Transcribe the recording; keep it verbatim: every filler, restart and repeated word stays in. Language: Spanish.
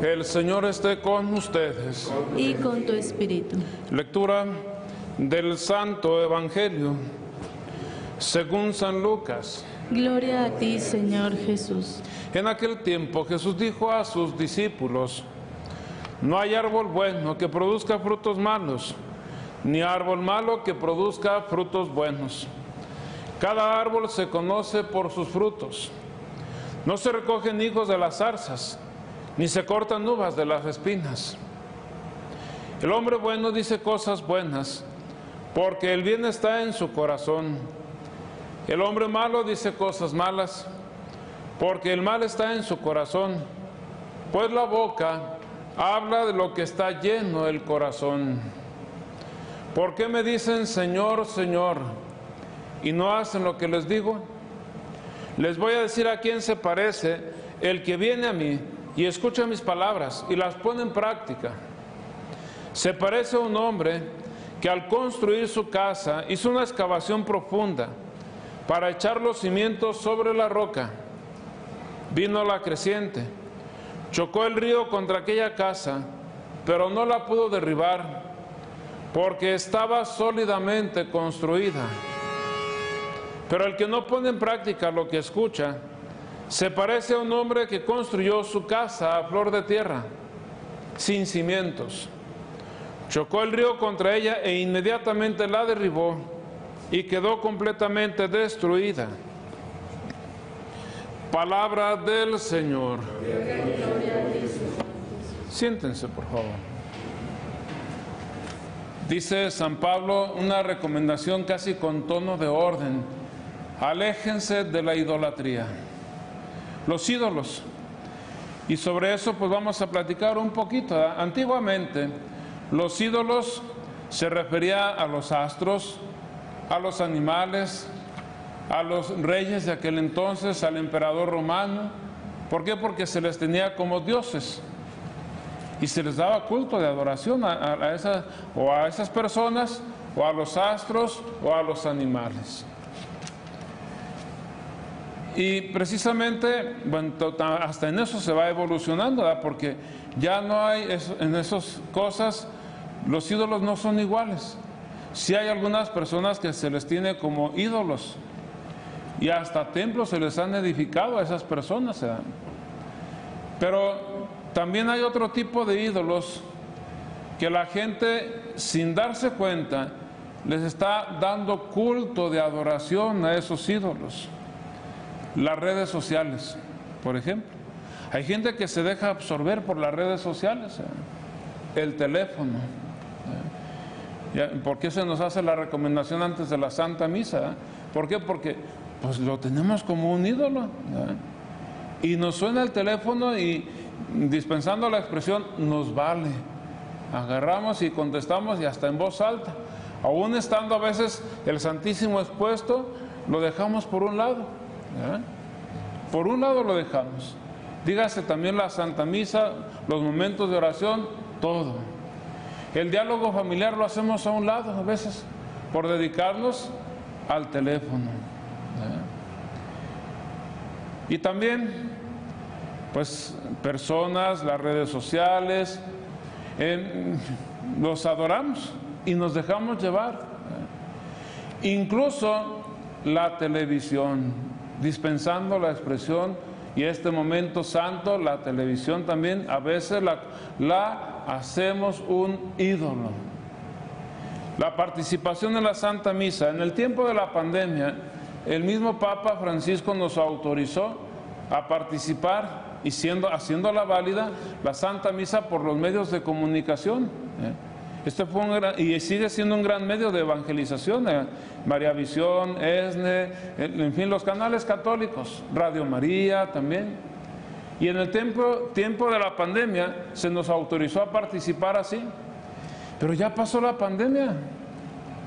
El Señor esté con ustedes. Y con tu espíritu. Lectura del Santo Evangelio según San Lucas. Gloria a ti, Señor Jesús. En aquel tiempo Jesús dijo a sus discípulos: no hay árbol bueno que produzca frutos malos, ni árbol malo que produzca frutos buenos. Cada árbol se conoce por sus frutos. No se recogen higos de las zarzas, ni se cortan uvas de las espinas. El hombre bueno dice cosas buenas, porque el bien está en su corazón. El hombre malo dice cosas malas, porque el mal está en su corazón. Pues la boca habla de lo que está lleno el corazón. ¿Por qué me dicen Señor, Señor, y no hacen lo que les digo? Les voy a decir a quién se parece el que viene a mí y escucha mis palabras y las pone en práctica. Se parece a un hombre que al construir su casa hizo una excavación profunda para echar los cimientos sobre la roca. Vino la creciente, chocó el río contra aquella casa, pero no la pudo derribar, porque estaba sólidamente construida. Pero el que no pone en práctica lo que escucha, se parece a un hombre que construyó su casa a flor de tierra, sin cimientos. Chocó el río contra ella e inmediatamente la derribó y quedó completamente destruida. Palabra del Señor. Siéntense, por favor. Dice San Pablo una recomendación casi con tono de orden: aléjense de la idolatría, los ídolos. Y sobre eso pues vamos a platicar un poquito. Antiguamente los ídolos se refería a los astros, a los animales, a los reyes de aquel entonces, al emperador romano. ¿Por qué? Porque se les tenía como dioses y se les daba culto de adoración a, a, a esas, o a esas personas, o a los astros, o a los animales. Y precisamente, bueno, hasta en eso se va evolucionando, ¿verdad? Porque ya no hay eso, en esas cosas, los ídolos no son iguales. Sí hay algunas personas que se les tiene como ídolos, y hasta templos se les han edificado a esas personas, ¿verdad? Pero también hay otro tipo de ídolos que la gente, sin darse cuenta, les está dando culto de adoración a esos ídolos. Las redes sociales, por ejemplo. Hay gente que se deja absorber por las redes sociales, ¿eh? El teléfono. ¿eh? ¿Por qué se nos hace la recomendación antes de la Santa Misa? ¿eh? ¿Por qué? Porque pues lo tenemos como un ídolo. ¿eh? Y nos suena el teléfono y, dispensando la expresión, nos vale. Agarramos y contestamos, y hasta en voz alta. Aún estando a veces el Santísimo expuesto, lo dejamos por un lado. ¿Eh? Por un lado lo dejamos. Dígase también la Santa Misa, los momentos de oración, todo. El diálogo familiar lo hacemos a un lado a veces por dedicarnos al teléfono. ¿Eh? Y también, pues, personas, las redes sociales, eh, los adoramos y nos dejamos llevar. ¿Eh? Incluso la televisión, dispensando la expresión y este momento santo, la televisión también a veces la, la hacemos un ídolo. La participación en la Santa Misa. En el tiempo de la pandemia, el mismo Papa Francisco nos autorizó a participar y siendo, haciéndola válida la Santa Misa por los medios de comunicación. ¿eh? Este fue un gran, y sigue siendo un gran medio de evangelización, eh, María Visión, ESNE, en fin, los canales católicos, Radio María también. Y en el tiempo, tiempo de la pandemia se nos autorizó a participar así. Pero ya pasó la pandemia.